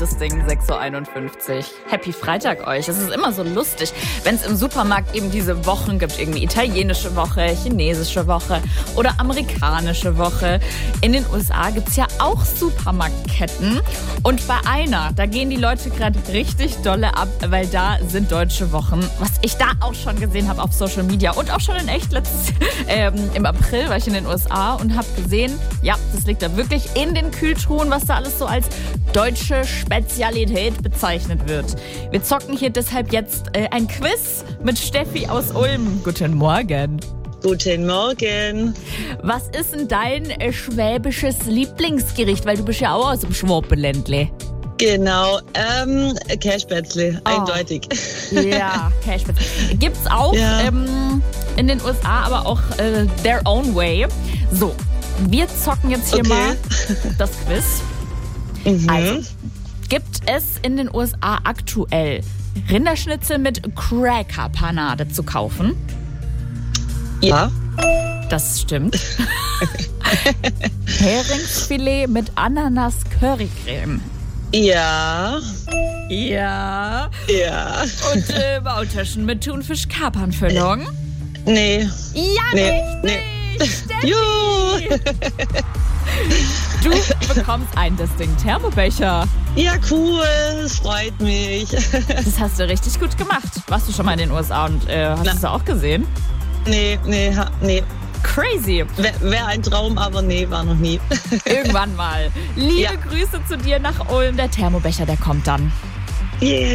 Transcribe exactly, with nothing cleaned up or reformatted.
Das Ding sechs Uhr einundfünfzig. Happy Freitag euch. Es ist immer so lustig, wenn es im Supermarkt eben diese Wochen gibt. Irgendwie italienische Woche, chinesische Woche oder amerikanische Woche. In den U S A gibt es ja auch Supermarktketten. Und bei einer, da gehen die Leute gerade richtig dolle ab, weil da sind deutsche Wochen. Was ich da auch schon gesehen habe auf Social Media und auch schon in echt letztes, ähm, im April war ich in den U S A und habe gesehen, ja, das liegt da wirklich in den Kühltruhen, was da alles so als deutsche Spezialität bezeichnet wird. Wir zocken hier deshalb jetzt äh, ein Quiz mit Steffi aus Ulm. Guten Morgen. Guten Morgen. Was ist denn dein äh, schwäbisches Lieblingsgericht? Weil du bist ja auch aus dem Schwabenländle. Genau, ähm, Kässpätzle, Oh. eindeutig. Ja, Kässpätzle. Gibt's auch Ja. ähm, in den U S A, aber auch äh, their own way. So, wir zocken jetzt hier Okay. mal das Quiz. Mhm. Also, gibt es in den U S A aktuell Rinderschnitzel mit Cracker-Panade zu kaufen? Ja. Das stimmt. Heringsfilet mit Ananas-Currycreme. Ja. Ja. Ja. Und äh, Maultaschen mit Thunfisch-Kapernfüllung. Nee. Ja, Nee. richtig. Nee. Steffi. Juhu. Du bekommst einen Ding Thermobecher. Ja, cool. Es freut mich. Das hast du richtig gut gemacht. Warst du schon mal in den U S A und äh, hast Na. du es auch gesehen? Nee, nee, ha- nee. Crazy. Wäre wär ein Traum, aber nee, war noch nie. Irgendwann mal. Liebe Ja. Grüße zu dir nach Ulm. Der Thermobecher, der kommt dann. Yeah.